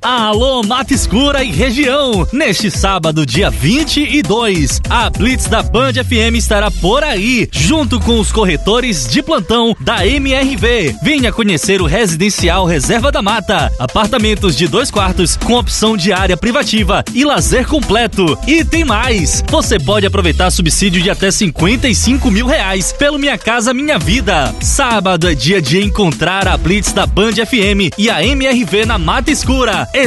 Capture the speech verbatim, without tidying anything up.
Alô, Mata Escura e região! Neste sábado, dia vinte e dois, a Blitz da Band F M estará por aí, junto com os corretores de plantão da M R V. Venha conhecer o Residencial Reserva da Mata. Apartamentos de dois quartos com opção de área privativa e lazer completo. E tem mais! Você pode aproveitar subsídio de até cinquenta e cinco mil reais pelo Minha Casa Minha Vida. Sábado é dia de encontrar a Blitz da Band F M e a M R V na Mata Escura.